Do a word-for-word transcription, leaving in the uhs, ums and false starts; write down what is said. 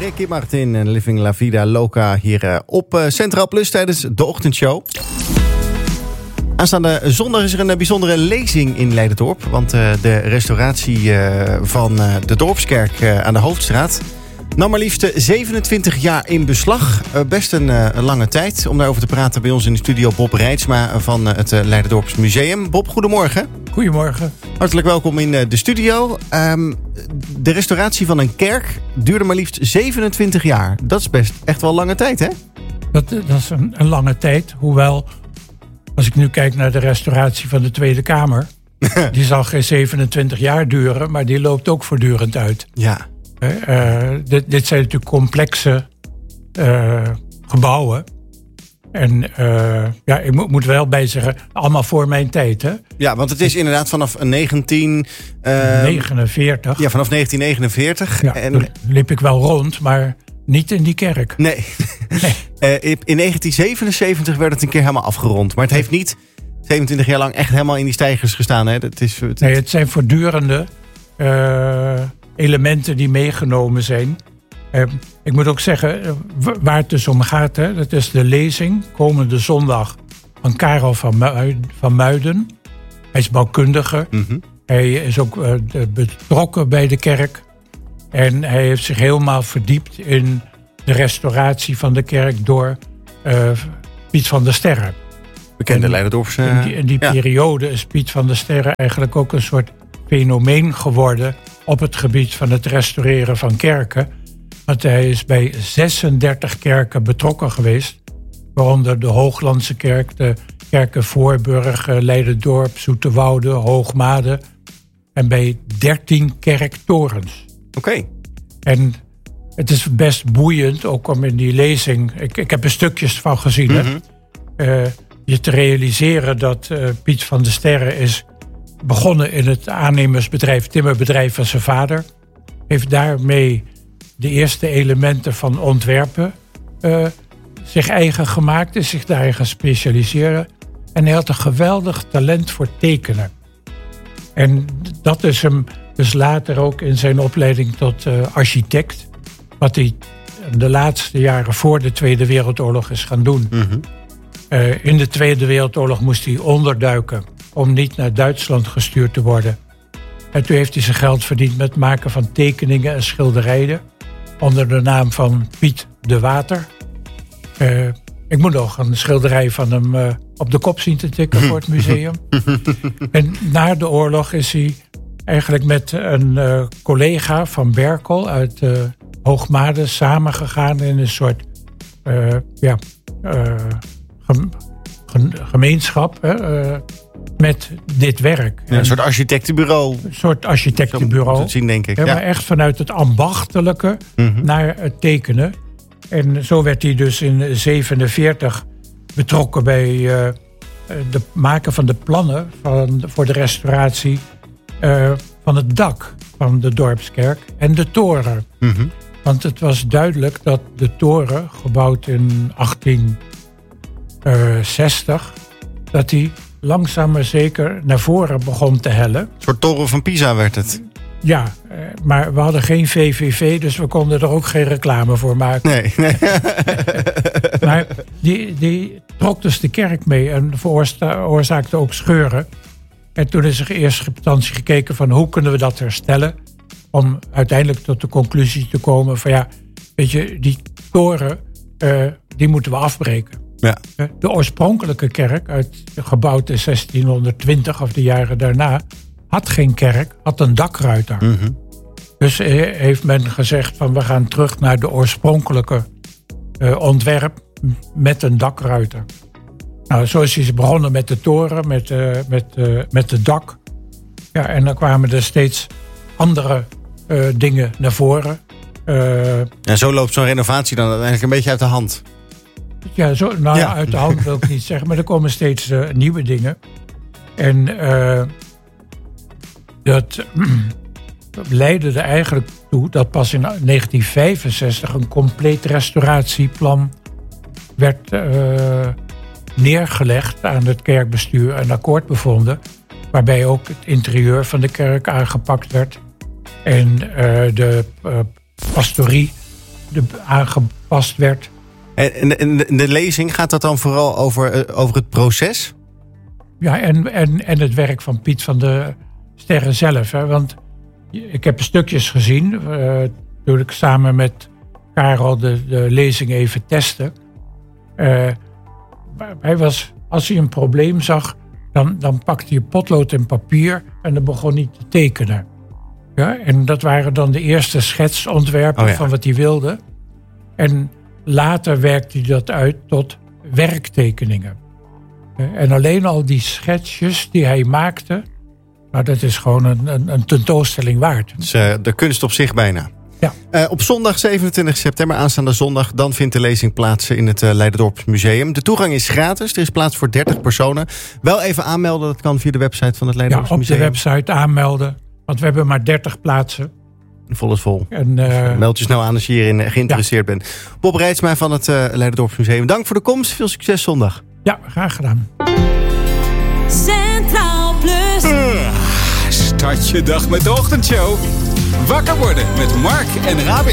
Ricky Martin en Living La Vida Loca hier uh, op uh, Centraal Plus tijdens de ochtendshow. Aanstaande zondag is er een bijzondere lezing in Leiderdorp. Want uh, de restauratie uh, van uh, de Dorpskerk uh, aan de Hoofdstraat nam maar liefst zevenentwintig jaar in beslag. Uh, best een, uh, een lange tijd. Om daarover te praten bij ons in de studio Bob Reitsma van uh, het uh, Leiderdorps Museum. Bob, goedemorgen. Goedemorgen. Hartelijk welkom in uh, de studio. Um, de restauratie van een kerk duurde maar liefst zevenentwintig jaar. Dat is best echt wel lange tijd, hè? Dat, dat is een, een lange tijd. Hoewel, als ik nu kijk naar de restauratie van de Tweede Kamer, die zal geen zevenentwintig jaar duren, maar die loopt ook voortdurend uit. Ja. Uh, dit, dit zijn natuurlijk complexe uh, gebouwen. En uh, ja, ik moet, moet wel bij zeggen, allemaal voor mijn tijd, hè? Ja, want het is inderdaad vanaf negentien... Uh, negenenveertig. Ja, vanaf negentien negenenveertig. Ja, en toen liep ik wel rond, maar niet in die kerk. Nee. nee. Uh, in negentien zevenenzeventig werd het een keer helemaal afgerond. Maar het heeft niet zevenentwintig jaar lang echt helemaal in die steigers gestaan, hè? Dat is, het... Nee, het zijn voortdurende uh, elementen die meegenomen zijn. Uh, ik moet ook zeggen, uh, waar het dus om gaat, hè, dat is de lezing komende zondag van Karel van, Mu- van Muiden. Hij is bouwkundige. Mm-hmm. Hij is ook uh, betrokken bij de kerk. En hij heeft zich helemaal verdiept in de restauratie van de kerk door uh, Piet van der Sterre. Bekende Leiderdorpse. In die, in die ja. periode is Piet van der Sterre eigenlijk ook een soort fenomeen geworden op het gebied van het restaureren van kerken. Want hij is bij zesendertig kerken betrokken geweest. Waaronder de Hooglandse kerk, de kerken Voorburg, Leiderdorp, Zoeterwoude, Hoogmade. En bij dertien kerktorens. Oké. Okay. En het is best boeiend, ook om in die lezing, ik, ik heb er stukjes van gezien, mm-hmm. hè, uh, je te realiseren dat uh, Piet van der Sterre is begonnen in het aannemersbedrijf, timmerbedrijf van zijn vader. Heeft daarmee de eerste elementen van ontwerpen uh, zich eigen gemaakt, is zich daarin gaan specialiseren. En hij had een geweldig talent voor tekenen. En dat is hem dus later ook in zijn opleiding tot uh, architect, wat hij de laatste jaren voor de Tweede Wereldoorlog is gaan doen. Mm-hmm. Uh, in de Tweede Wereldoorlog moest hij onderduiken om niet naar Duitsland gestuurd te worden. En toen heeft hij zijn geld verdiend met het maken van tekeningen en schilderijen onder de naam van Piet de Water. Uh, ik moet nog een schilderij van hem uh, op de kop zien te tikken voor het museum. En na de oorlog is hij eigenlijk met een uh, collega van Berkel uit uh, Hoogmade samengegaan in een soort uh, ja, uh, gem- gem- gemeenschap hè, uh, met dit werk. Ja, een soort architectenbureau. Een soort architectenbureau. Zo moet het zien, denk ik. Ja, ja. Maar echt vanuit het ambachtelijke mm-hmm. naar het tekenen. En zo werd hij dus in zevenenveertig betrokken bij uh, de maken van de plannen van, voor de restauratie uh, van het dak van de Dorpskerk en de toren. Mm-hmm. Want het was duidelijk dat de toren, gebouwd in achttien zestig, dat die langzaam maar zeker naar voren begon te hellen. Een soort toren van Pisa werd het. Ja, maar we hadden geen V V V, dus we konden er ook geen reclame voor maken. Nee. nee. Maar die, die trok dus de kerk mee en veroorzaakte ook scheuren. En toen is er eerst instantie gekeken van hoe kunnen we dat herstellen. Om uiteindelijk tot de conclusie te komen van ja, weet je, die toren, uh, die moeten we afbreken. Ja. De oorspronkelijke kerk, uit, gebouwd in zestienhonderdtwintig of de jaren daarna, had geen kerk, had een dakruiter. Mm-hmm. Dus heeft men gezegd van we gaan terug naar de oorspronkelijke uh, ontwerp met een dakruiter. Nou, zo is hij begonnen met de toren, met, uh, met, uh, met het dak. Ja, en dan kwamen er steeds andere uh, dingen naar voren. Uh, en zo loopt zo'n renovatie dan uiteindelijk een beetje uit de hand. Ja, zo, nou ja. uit de hand wil ik niet zeggen, maar er komen steeds uh, nieuwe dingen. En uh, dat uh, leidde er eigenlijk toe dat pas in negentien vijfenzestig een compleet restauratieplan werd uh, neergelegd aan het kerkbestuur en akkoord bevonden. Waarbij ook het interieur van de kerk aangepakt werd. En uh, de uh, pastorie de, aangepast werd. En, en de, de lezing, gaat dat dan vooral over, uh, over het proces? Ja, en, en, en het werk van Piet van de Sterre zelf. Hè? Want ik heb stukjes gezien, uh, toen ik samen met Karel de, de lezing even testte. Uh, hij was, als hij een probleem zag, dan, dan pakte hij potlood en papier en dan begon hij te tekenen. Ja, en dat waren dan de eerste schetsontwerpen oh ja. van wat hij wilde. En later werkte hij dat uit tot werktekeningen. En alleen al die schetsjes die hij maakte, nou, dat is gewoon een, een, een tentoonstelling waard. Dus, uh, de kunst op zich bijna. Ja. Uh, op zondag zevenentwintig september, aanstaande zondag, dan vindt de lezing plaats in het uh, Leiderdorps Museum. De toegang is gratis, er is plaats voor dertig personen. Wel even aanmelden, dat kan via de website van het Leiderdorps ja, op Museum. de website aanmelden, want we hebben maar dertig plaatsen. Vol is vol. En, uh, Meld je snel aan als je hierin geïnteresseerd ja. bent. Bob Reitsma van het uh, Leiderdorps Museum. Dank voor de komst, veel succes zondag. Ja, graag gedaan. Centraal Plus. Uh, start je dag met de ochtendshow. Wakker worden met Mark en Robin.